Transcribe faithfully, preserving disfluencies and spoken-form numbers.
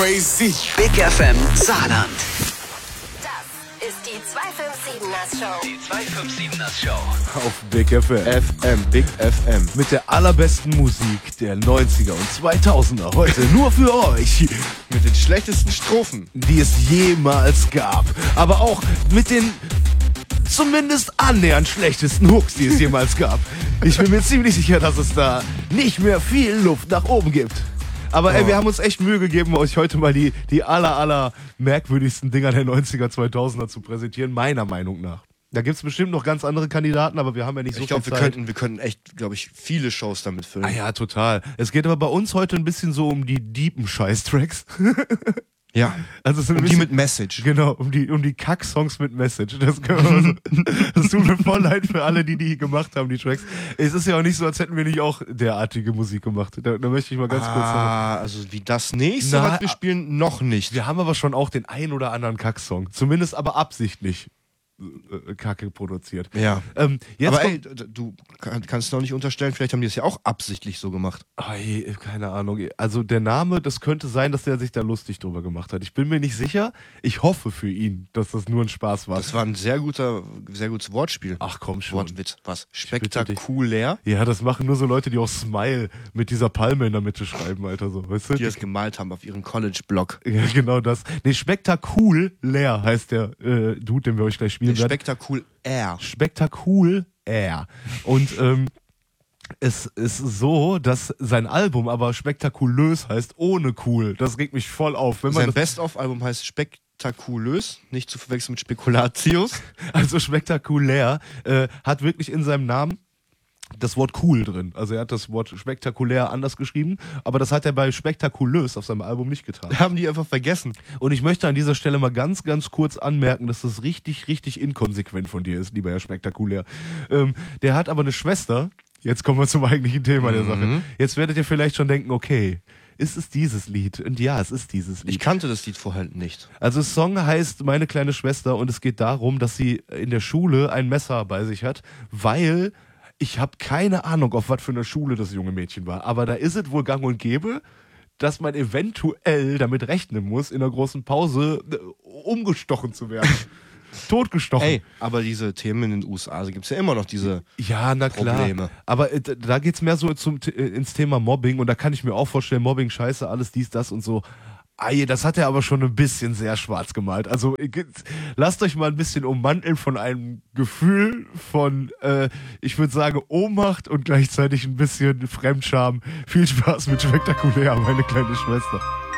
crazy. Big F M Saarland. Das ist die zweihundertsiebener Show. Die zweihundertsiebener Show. Auf Big F M. F M, Big F M. Mit der allerbesten Musik der neunziger und zweitausender. Heute nur für euch. Mit den schlechtesten Strophen, die es jemals gab. Aber auch mit den zumindest annähernd schlechtesten Hooks, die es jemals gab. Ich bin mir ziemlich sicher, dass es da nicht mehr viel Luft nach oben gibt. Aber ey, wir haben uns echt Mühe gegeben, euch heute mal die, die aller, aller merkwürdigsten Dinger der neunziger, zweitausender zu präsentieren, meiner Meinung nach. Da gibt's bestimmt noch ganz andere Kandidaten, aber wir haben ja nicht so ich glaub, viel wir Zeit. Könnten, wir könnten echt, glaube ich, viele Shows damit füllen. Ah ja, total. Es geht aber bei uns heute ein bisschen so um die deepen Scheiß-Tracks. Ja, also es sind um ein die bisschen, mit Message. Genau, um die, um die Kack-Songs mit Message. Das, können wir so, das tut mir voll leid für alle, die die gemacht haben, die Tracks. Es ist ja auch nicht so, als hätten wir nicht auch derartige Musik gemacht. Da, da möchte ich mal ganz ah, kurz sagen. Also wie das nächste, Na, was wir spielen, noch nicht. Wir haben aber schon auch den ein oder anderen Kack-Song. Zumindest aber absichtlich äh, Kacke produziert. Ja. Ähm, jetzt aber kommt, ey, du kann- kannst doch nicht unterstellen, vielleicht haben die es ja auch absichtlich so gemacht. Ei, keine Ahnung. Also der Name, das könnte sein, dass der sich da lustig drüber gemacht hat. Ich bin mir nicht sicher. Ich hoffe für ihn, dass das nur ein Spaß war. Das war ein sehr guter, sehr gutes Wortspiel. Ach komm schon. Wortwitz. Was? bitte dich. Spektakulär. Ja, das machen nur so Leute, die auch Smile mit dieser Palme in der Mitte schreiben, Alter. So, weißt du? Die das gemalt haben auf ihrem College-Blog. Ja, genau das. Nee, Spektakul leer heißt der äh, Dude, den wir euch gleich spielen werden. Spektakul R. Spektakul R. Und ähm, es ist so, dass sein Album aber spektakulös heißt, ohne cool. Das regt mich voll auf. Wenn man Sein das, Best-of-Album heißt Spektakulös, nicht zu verwechseln mit Spekulatius. also spektakulär, äh, hat wirklich in seinem Namen das Wort cool drin. Also er hat das Wort spektakulär anders geschrieben, aber das hat er bei spektakulös auf seinem Album nicht getan. Haben die einfach vergessen. Und ich möchte an dieser Stelle mal ganz, ganz kurz anmerken, dass das richtig, richtig inkonsequent von dir ist, lieber Herr Spektakulär. Ähm, der hat aber eine Schwester. Jetzt kommen wir zum eigentlichen Thema der Sache. Jetzt werdet ihr vielleicht schon denken, okay, ist es dieses Lied? Und ja, es ist dieses Lied. Ich kannte das Lied vorher nicht. Also das Song heißt Meine kleine Schwester und es geht darum, dass sie in der Schule ein Messer bei sich hat, weil ich habe keine Ahnung, auf was für eine Schule das junge Mädchen war. Aber da ist es wohl gang und gäbe, dass man eventuell damit rechnen muss, in einer großen Pause äh, umgestochen zu werden. Totgestochen. Ey, aber diese Themen in den U S A, also gibt es ja immer noch diese Ja, na klar. Probleme. Aber äh, da geht's mehr so zum, äh, ins Thema Mobbing und da kann ich mir auch vorstellen, Mobbing, Scheiße, alles dies, das und so. Ei, das hat er aber schon ein bisschen sehr schwarz gemalt. Also äh, lasst euch mal ein bisschen ummanteln von einem Gefühl von, äh, ich würde sagen, Ohnmacht und gleichzeitig ein bisschen Fremdscham. Viel Spaß mit Spektakulär, meine kleine Schwester.